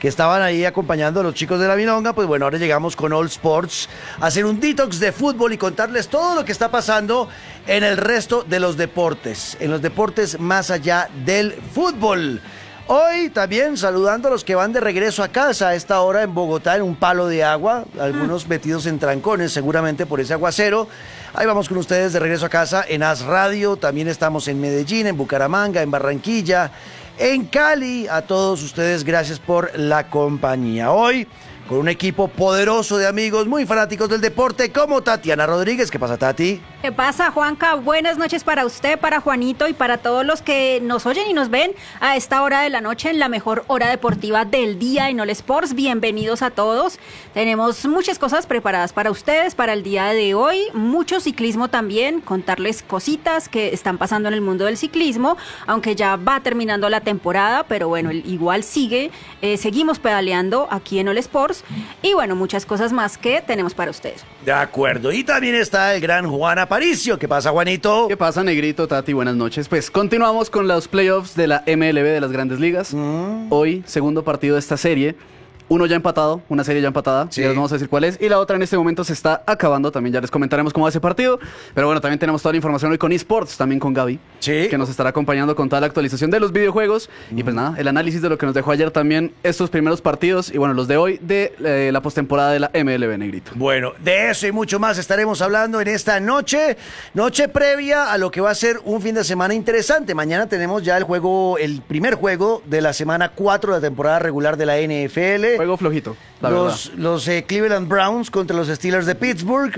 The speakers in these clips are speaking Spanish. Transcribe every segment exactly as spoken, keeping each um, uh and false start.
que estaban ahí acompañando a los chicos de la Milonga, pues bueno, ahora llegamos con All Sports a hacer un detox de fútbol y contarles todo lo que está pasando en el resto de los deportes, en los deportes más allá del fútbol. Hoy también saludando a los que van de regreso a casa a esta hora en Bogotá en un palo de agua, algunos metidos en trancones seguramente por ese aguacero. Ahí vamos con ustedes de regreso a casa en As Radio, también estamos en Medellín, en Bucaramanga, en Barranquilla, en Cali. A todos ustedes gracias por la compañía. Hoy con un equipo poderoso de amigos muy fanáticos del deporte como Tatiana Rodríguez. ¿Qué pasa, Tati? ¿Qué pasa, Juanca? Buenas noches para usted, para Juanito y para todos los que nos oyen y nos ven a esta hora de la noche en la mejor hora deportiva del día en All Sports. Bienvenidos a todos. Tenemos muchas cosas preparadas para ustedes para el día de hoy. Mucho ciclismo también, contarles cositas que están pasando en el mundo del ciclismo, aunque ya va terminando la temporada, pero bueno, igual sigue. Eh, seguimos pedaleando aquí en All Sports. Y bueno, muchas cosas más que tenemos para ustedes. De acuerdo. Y también está el gran Juan Aparicio. ¿Qué pasa, Juanito? ¿Qué pasa, Negrito, Tati? Buenas noches. Pues continuamos con los playoffs de la M L B de las Grandes Ligas. Mm. Hoy, segundo partido de esta serie. Uno ya empatado, una serie ya empatada, sí. Ya les vamos a decir cuál es. Y la otra en este momento se está acabando, también ya les comentaremos cómo va ese partido. Pero bueno, también tenemos toda la información hoy con eSports, también con Gaby, sí, que nos estará acompañando con toda la actualización de los videojuegos. Mm. Y pues nada, el análisis de lo que nos dejó ayer también estos primeros partidos y bueno, los de hoy de eh, la postemporada de la M L B, Negrito. Bueno, de eso y mucho más estaremos hablando en esta noche, noche previa a lo que va a ser un fin de semana interesante. Mañana tenemos ya el juego, el primer juego de la semana cuatro de la temporada regular de la N F L. Juego flojito, la los, verdad. Los eh, Cleveland Browns contra los Steelers de Pittsburgh.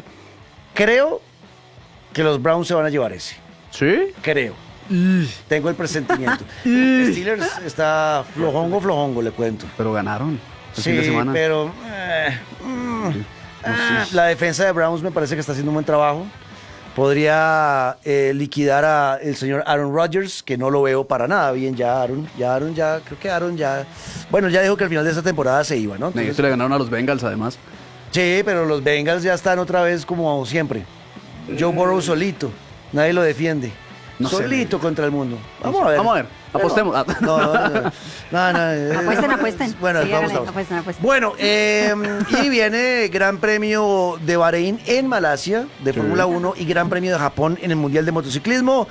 Creo que los Browns se van a llevar ese. ¿Sí? Creo. Uh. Tengo el presentimiento. Steelers está flojongo, flojongo, le cuento. Pero ganaron. El sí, fin de semana. Pero eh, mm, sí. ah, la defensa de Browns me parece que está haciendo un buen trabajo. Podría eh, liquidar a el señor Aaron Rodgers, que no lo veo para nada bien ya Aaron. Ya Aaron, ya, creo que Aaron ya... Bueno, ya dijo que al final de esta temporada se iba, ¿no? Entonces, le ganaron a los Bengals, además. Sí, pero los Bengals ya están otra vez como siempre. Joe Burrow solito, nadie lo defiende. No solito sé. Contra el mundo. Vamos a ver. Vamos a ver. Apostemos. No, no, no. no, no. Apuesten, apuesten. Bueno, sí, vamos, vamos. Apuesten, apuesten. Bueno, eh, y viene Gran Premio de Bahrein en Malasia de sí. Fórmula uno y Gran Premio de Japón en el Mundial de Motociclismo.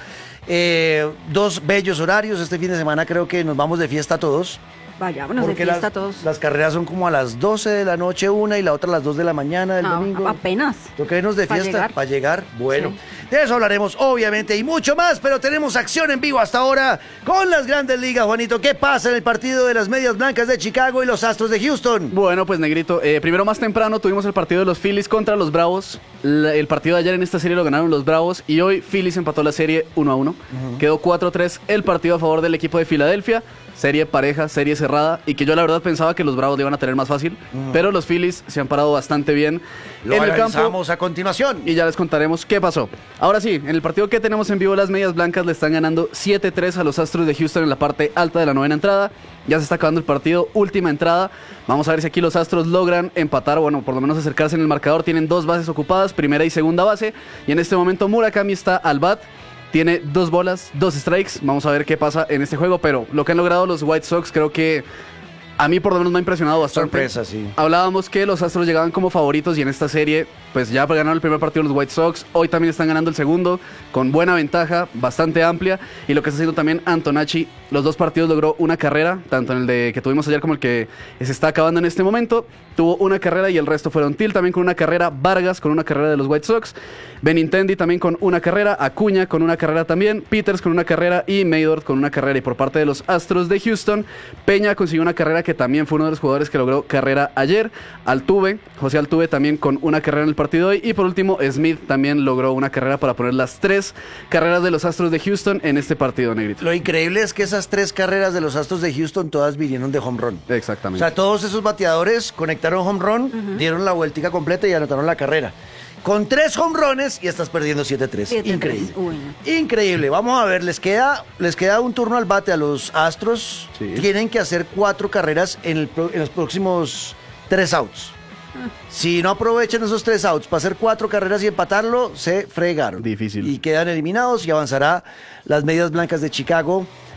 Eh, dos bellos horarios. Este fin de semana creo que nos vamos de fiesta todos. Vayámonos de fiesta las, todos. Las carreras son como a las doce de la noche una y la otra a las dos de la mañana del ah, domingo. Apenas. Toca irnos de fiesta para llegar. llegar. Bueno, sí. De eso hablaremos obviamente y mucho más, pero tenemos acción en vivo hasta ahora con las Grandes Ligas, Juanito. ¿Qué pasa en el partido de las Medias Blancas de Chicago y los Astros de Houston? Bueno, pues Negrito, eh, primero más temprano tuvimos el partido de los Phillies contra los Bravos. La, el partido de ayer en esta serie lo ganaron los Bravos y hoy Phillies empató la serie uno a uno. Uh-huh. Quedó cuatro a tres el partido a favor del equipo de Filadelfia. Serie pareja, serie cerrada, y que yo la verdad pensaba que los Bravos le iban a tener más fácil, uh-huh. pero los Phillies se han parado bastante bien Lo en el campo. a continuación. Y ya les contaremos qué pasó. Ahora sí, en el partido que tenemos en vivo, las Medias Blancas le están ganando siete tres a los Astros de Houston en la parte alta de la novena entrada. Ya se está acabando el partido, última entrada. Vamos a ver si aquí los Astros logran empatar, bueno, por lo menos acercarse en el marcador. Tienen dos bases ocupadas, primera y segunda base, y en este momento Murakami está al bat. Tiene dos bolas, dos strikes. Vamos a ver qué pasa en este juego. Pero lo que han logrado los White Sox creo que a mí por lo menos me ha impresionado bastante. Sorpresa, sí. Hablábamos que los Astros llegaban como favoritos y en esta serie pues ya ganaron el primer partido los White Sox. Hoy también están ganando el segundo con buena ventaja, bastante amplia. Y lo que está haciendo también Antonacci, los dos partidos logró una carrera, tanto en el de que tuvimos ayer como el que se está acabando en este momento. Tuvo una carrera y el resto fueron Till también con una carrera, Vargas con una carrera de los White Sox, Benintendi también con una carrera, Acuña con una carrera también, Peters con una carrera y Maydort con una carrera. Y por parte de los Astros de Houston, Peña consiguió una carrera que también fue uno de los jugadores que logró carrera ayer. Altuve, José Altuve también con una carrera en el partido de hoy. Y por último, Smith también logró una carrera para poner las tres carreras de los Astros de Houston en este partido, Negrito. Lo increíble es que esas tres carreras de los Astros de Houston todas vinieron de home run. Exactamente. O sea, todos esos bateadores conectaron home run, uh-huh. dieron la vueltica completa y anotaron la carrera. Con tres home runs y estás perdiendo siete tres. Increíble. Uy, no. Increíble. Vamos a ver, les queda, les queda un turno al bate a los Astros. Sí. Tienen que hacer cuatro carreras en, el, en los próximos tres outs. Ah. Si no aprovechan esos tres outs para hacer cuatro carreras y empatarlo, se fregaron. Difícil. Y quedan eliminados y avanzará las Medias Blancas de Chicago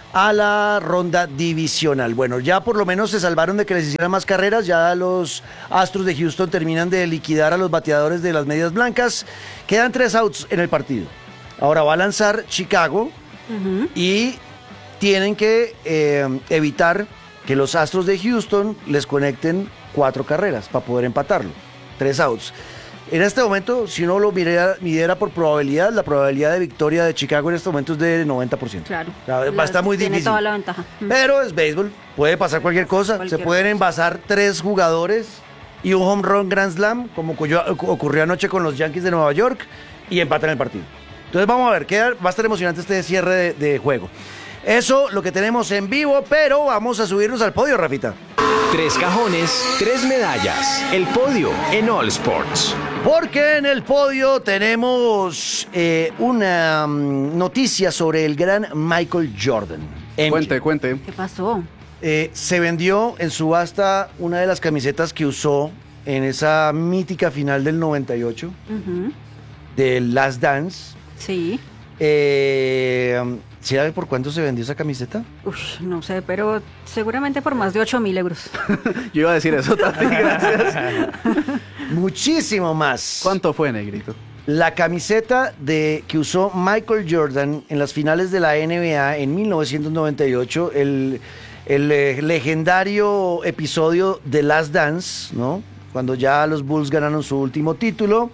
a la ronda divisional. Bueno, ya por lo menos se salvaron de que les hicieran más carreras, ya los Astros de Houston terminan de liquidar a los bateadores de las medias blancas, quedan tres outs en el partido. Ahora va a lanzar Chicago uh-huh. y tienen que eh, evitar que los Astros de Houston les conecten cuatro carreras para poder empatarlo, tres outs. En este momento, si uno lo midiera, midiera por probabilidad, la probabilidad de victoria de Chicago en este momento es de noventa por ciento. Claro. O sea, va a estar muy tiene difícil. Toda la ventaja. Pero es béisbol, puede pasar cualquier cosa. Cualquier Se pueden cosa. envasar tres jugadores y un home run Grand Slam, como ocurrió anoche con los Yankees de Nueva York, y empatan el partido. Entonces vamos a ver, queda, va a estar emocionante este cierre de, de juego. Eso lo que tenemos en vivo, pero vamos a subirnos al podio, Rafita. Tres cajones, tres medallas. El podio en All Sports. Porque en el podio tenemos eh, una um, noticia sobre el gran Michael Jordan. M J. Cuente, cuente. ¿Qué pasó? Eh, se vendió en subasta una de las camisetas que usó en esa mítica final del noventa y ocho, Uh-huh. del Last Dance. Sí. Eh, ¿Sí sabe por cuánto se vendió esa camiseta? Uf, no sé, pero seguramente por más de ocho mil euros. Yo iba a decir eso, Tati, gracias. Muchísimo más. ¿Cuánto fue, Negrito? La camiseta de, que usó Michael Jordan en las finales de la N B A en mil novecientos noventa y ocho, el, el eh, legendario episodio de Last Dance, ¿no? Cuando ya los Bulls ganaron su último título.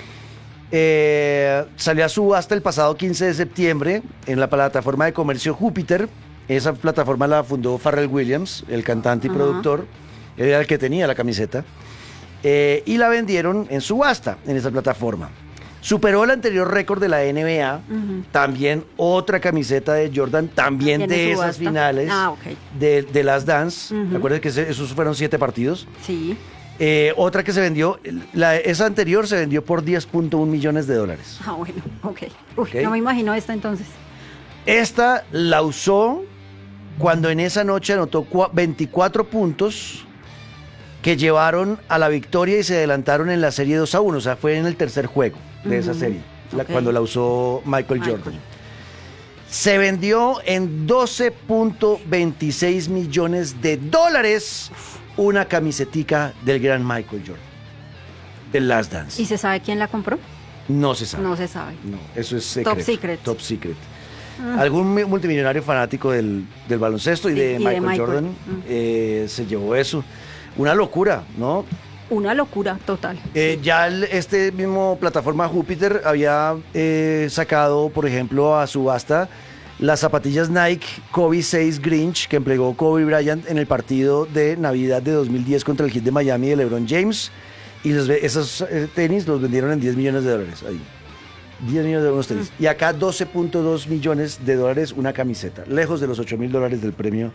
Eh, salió a subasta el pasado quince de septiembre en la plataforma de comercio Júpiter. Esa plataforma la fundó Pharrell Williams, el cantante y Ajá. productor. Él era el que tenía la camiseta. Eh, y la vendieron en subasta en esa plataforma. Superó el anterior récord de la N B A. Uh-huh. También otra camiseta de Jordan, también ¿También de en esas subasta? finales Ah, ok. de, de Last Dance. Uh-huh. Acuérdense que ese- esos fueron siete partidos. Sí. Eh, otra que se vendió, la, esa anterior se vendió por diez punto uno millones de dólares. Ah, bueno, ok. Uy, Ok. no me imagino esta entonces. Esta la usó cuando en esa noche anotó cua- veinticuatro puntos que llevaron a la victoria y se adelantaron en la serie dos a uno. O sea, fue en el tercer juego de esa Ujú. serie, la- Ok. cuando la usó Michael, Michael. Jordan. Se vendió en doce punto veintiséis millones de dólares una camisetica del gran Michael Jordan, del Last Dance. ¿Y se sabe quién la compró? No se sabe. No se sabe. No, eso es secreto. Top secret. Top secret. Algún mi- multimillonario fanático del, del baloncesto y, Y- de, y de Michael Michael. Jordan Mm. eh, se llevó eso. Una locura, ¿no? Una locura total. Eh, ya el- este mismo plataforma Júpiter había eh, sacado, por ejemplo, a subasta las zapatillas Nike Kobe seis Grinch que empleó Kobe Bryant en el partido de Navidad de dos mil diez contra el Heat de Miami de LeBron James. Y los ve- esos eh, tenis los vendieron en diez millones de dólares. Ahí. diez millones de unos tenis. Y acá doce punto dos millones de dólares una camiseta. Lejos de los ocho mil dólares del premio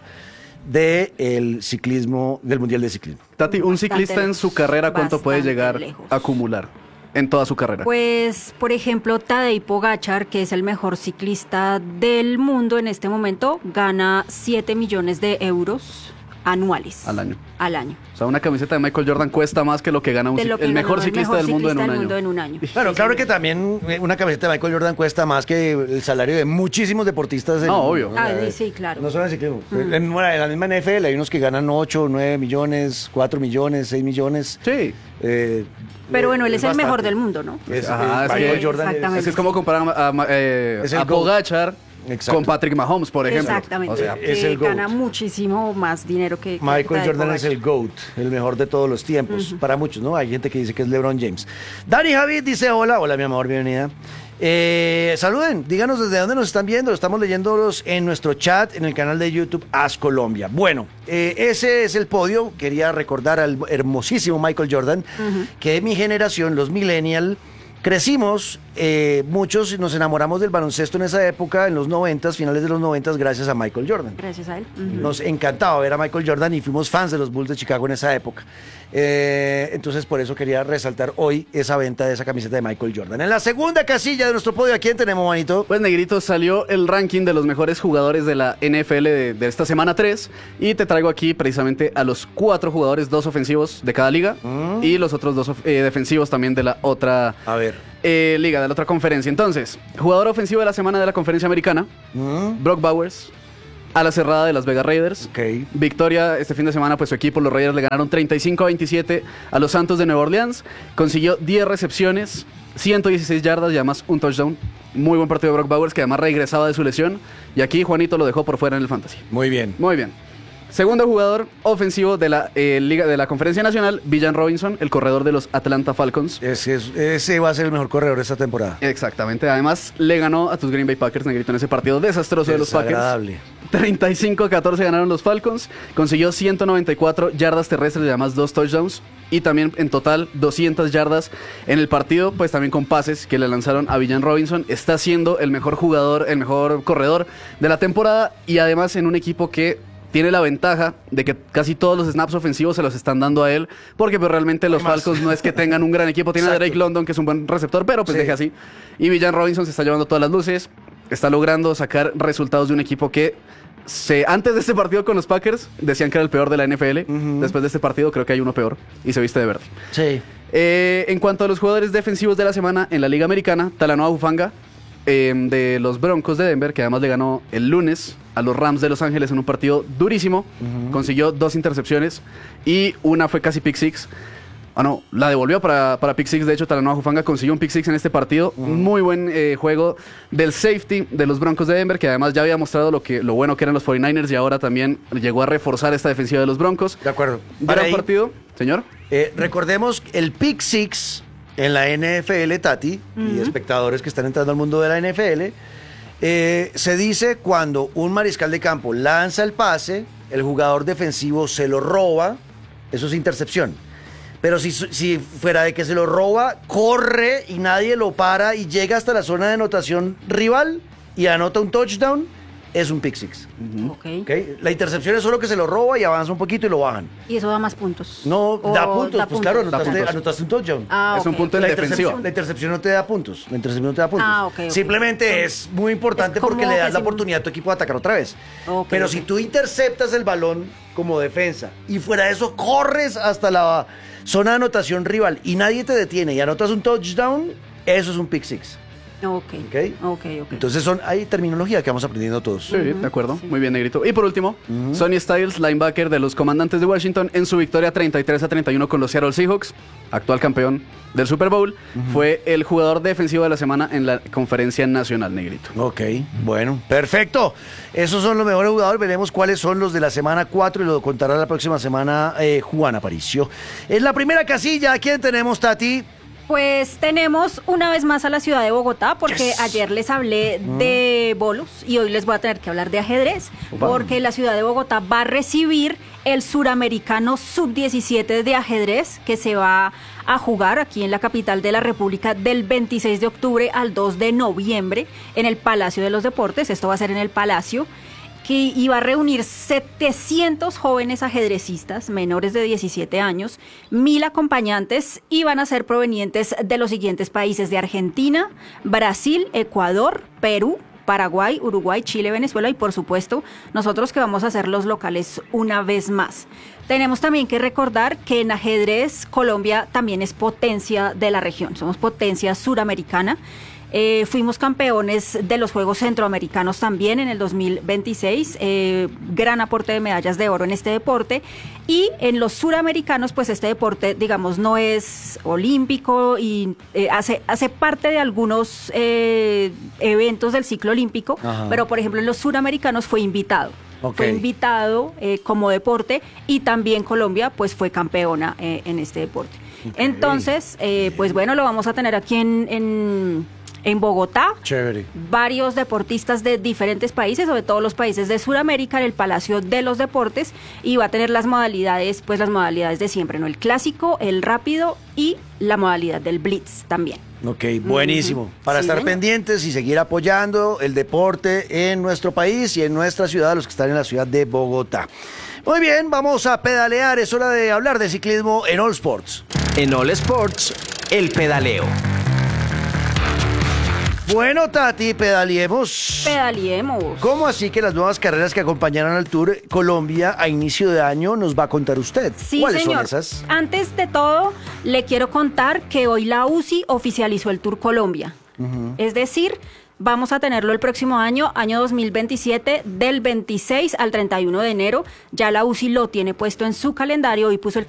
del ciclismo, del Mundial de Ciclismo. Tati, un Bastante ciclista en su carrera, ¿cuánto puede bastante llegar lejos. a acumular en toda su carrera? Pues, por ejemplo, Tadej Pogačar, que es el mejor ciclista del mundo en este momento, gana siete millones de euros anuales. Al año. Al año. O sea, una camiseta de Michael Jordan cuesta más que lo que gana un De cic- lo que el ganó mejor ciclista del mundo, ciclista en, un del mundo año. en un año. Bueno, Sí, claro sí. que también eh, una camiseta de Michael Jordan cuesta más que el salario de muchísimos deportistas. del No, mundo, obvio. ¿no? Ah, Eh, sí, claro. No solo en el ciclismo. En, bueno, en la misma N F L hay unos que ganan ocho, nueve millones, cuatro millones, seis millones. Sí. Eh, Pero bueno, él es el bastante. mejor del mundo, ¿no? Es, Ajá, eh, es Michael que- Jordan es- Exactamente. Es que es como comparar a, a- eh, Es el a GOAT. Pogačar Exacto. con Patrick Mahomes, por ejemplo. Exactamente. O sea, Eh, es que el GOAT. gana muchísimo más dinero que que Michael Tadej Jordan es Pogačar. el GOAT, el mejor de todos los tiempos, para muchos, ¿no? Hay gente que dice que es LeBron James. Dani Javid dice, hola, hola mi amor, bienvenida. Eh, saluden, díganos desde dónde nos están viendo, estamos leyéndolos en nuestro chat, en el canal de YouTube As Colombia. Bueno, eh, ese es el podio, quería recordar al hermosísimo Michael Jordan, que de mi generación, los millennial, crecimos, eh, muchos nos enamoramos del baloncesto en esa época, en los noventas, finales de los noventas, gracias a Michael Jordan. Gracias a él. Ujú. Nos encantaba ver a Michael Jordan y fuimos fans de los Bulls de Chicago en esa época. Eh, entonces, por eso quería resaltar hoy esa venta de esa camiseta de Michael Jordan. En la segunda casilla de nuestro podio, ¿a quién tenemos, manito? Pues Negrito, salió el ranking de los mejores jugadores de la N F L de, de esta semana tres y te traigo aquí precisamente a los cuatro jugadores, dos ofensivos de cada liga Mm. y los otros dos of- eh, defensivos también de la otra A ver. eh, liga, de la otra conferencia. Entonces, jugador ofensivo de la semana de la conferencia americana, Mm. Brock Bowers, a la cerrada de Las Vegas Raiders. Ok. Victoria este fin de semana, pues su equipo, los Raiders, le ganaron treinta y cinco a veintisiete a los Santos de Nueva Orleans. Consiguió diez recepciones, ciento dieciséis yardas y además un touchdown. Muy buen partido de Brock Bowers, que además regresaba de su lesión. Y aquí Juanito lo dejó por fuera en el Fantasy. Muy bien. Muy bien. Segundo jugador ofensivo de la, eh, Liga, de la Conferencia Nacional, Villan Robinson, el corredor de los Atlanta Falcons. Ese, es- ese va a ser el mejor corredor de esta temporada. Exactamente. Además, le ganó a tus Green Bay Packers, Negrito, en ese partido desastroso de los Packers. Desagradable. treinta y cinco a catorce ganaron los Falcons. Consiguió ciento noventa y cuatro yardas terrestres y además dos touchdowns. Y también en total doscientas yardas en el partido, pues también con pases que le lanzaron a Villan Robinson. Está siendo el mejor jugador, el mejor corredor de la temporada y además en un equipo que tiene la ventaja de que casi todos los snaps ofensivos se los están dando a él, porque pues realmente los Además. Falcons no es que tengan un gran equipo. Tiene a Exacto. Drake London, que es un buen receptor, pero pues Sí. deje así. Y Villan Robinson se está llevando todas las luces, está logrando sacar resultados de un equipo que se, antes de este partido con los Packers decían que era el peor de la N F L. Ujú. Después de este partido creo que hay uno peor y se viste de verde. Sí. Eh, en cuanto a los jugadores defensivos de la semana en la Liga Americana, Talanoa Hufanga, eh, de los Broncos de Denver, que además le ganó el lunes a los Rams de Los Ángeles en un partido durísimo. Consiguió dos intercepciones y una fue casi pick six. Ah, no, la devolvió para, para pick six. De hecho, Talanoa Hufanga consiguió un pick six en este partido. Muy buen eh, juego del safety de los Broncos de Denver, que además ya había mostrado lo, que, lo bueno que eran los cuarenta y nueve ers y ahora también llegó a reforzar esta defensiva de los Broncos. De acuerdo. Para Gran ahí, partido, señor. eh, recordemos el pick six en la N F L, Tati, y espectadores que están entrando al mundo de la N F L, eh, se dice cuando un mariscal de campo lanza el pase, el jugador defensivo se lo roba, eso es intercepción. Pero si, si fuera de que se lo roba, corre y nadie lo para y llega hasta la zona de anotación rival y anota un touchdown, es un pick six. Ok. ¿Ok? La intercepción es solo que se lo roba y avanza un poquito y lo bajan. Y eso da más puntos. No, O da puntos, da pues claro, Da anotaste, puntos. anotaste un touchdown. Ah, Es un ok. punto en la, defensiva. intercepción, la intercepción no te da puntos. La intercepción no te da puntos. Ah, ok, ok. Simplemente es muy importante Es como porque le das que la si- oportunidad a tu equipo de atacar otra vez. Ok, Pero ok. si tú interceptas el balón como defensa y fuera de eso corres hasta la zona de anotación rival y nadie te detiene y anotas un touchdown, eso es un pick six. Ok. Ok. Ok, ok. Entonces son, hay terminología que vamos aprendiendo todos. Sí, de acuerdo. Muy bien, Negrito. Y por último, Sonny Styles, linebacker de los Comandantes de Washington, en su victoria treinta y tres a treinta y uno con los Seattle Seahawks, actual campeón del Super Bowl, fue el jugador defensivo de la semana en la Conferencia Nacional, Negrito. Ok, bueno, perfecto. Esos son los mejores jugadores. Veremos cuáles son los de la semana cuatro y lo contará la próxima semana eh, Juan Aparicio. En la primera casilla, ¿a quién tenemos, Tati? Pues tenemos una vez más a la ciudad de Bogotá, porque Yes. ayer les hablé de bolos y hoy les voy a tener que hablar de ajedrez, Opa. porque la ciudad de Bogotá va a recibir el suramericano sub diecisiete de ajedrez que se va a jugar aquí en la capital de la República del veintiséis de octubre al dos de noviembre en el Palacio de los Deportes. Esto va a ser en el Palacio, que iba a reunir setecientos jóvenes ajedrecistas menores de diecisiete años, mil acompañantes y van a ser provenientes de los siguientes países: de Argentina, Brasil, Ecuador, Perú, Paraguay, Uruguay, Chile, Venezuela y por supuesto nosotros que vamos a ser los locales una vez más. Tenemos también que recordar que en ajedrez Colombia también es potencia de la región, somos potencia suramericana. Eh, fuimos campeones de los Juegos Centroamericanos también en el dos mil veintiséis, eh, gran aporte de medallas de oro en este deporte, y en los suramericanos pues este deporte digamos no es olímpico y eh, hace, hace parte de algunos eh, eventos del ciclo olímpico, Ajá. pero por ejemplo en los suramericanos fue invitado. Ok. Fue invitado eh, como deporte y también Colombia pues fue campeona eh, en este deporte. Ok. Entonces, eh, pues bueno, lo vamos a tener aquí en, en, en Bogotá. Chévere. Varios deportistas de diferentes países, sobre todo los países de Sudamérica, en el Palacio de los Deportes, y va a tener las modalidades, pues las modalidades de siempre, ¿no? El clásico, el rápido y la modalidad del blitz también. Ok, buenísimo. Para Sí, estar señor. pendientes y seguir apoyando el deporte en nuestro país y en nuestra ciudad, los que están en la ciudad de Bogotá. Muy bien, vamos a pedalear. Es hora de hablar de ciclismo en All Sports. En All Sports, el pedaleo. Bueno, Tati, pedaleemos. Pedaliemos. ¿Cómo así que las nuevas carreras que acompañaron al Tour Colombia a inicio de año nos va a contar usted? Sí, ¿Cuáles señor. son esas? Antes de todo, le quiero contar que hoy la U C I oficializó el Tour Colombia. Es decir, vamos a tenerlo el próximo año, año dos mil veintisiete, del veintiséis al treinta y uno de enero. Ya la U C I lo tiene puesto en su calendario y puso el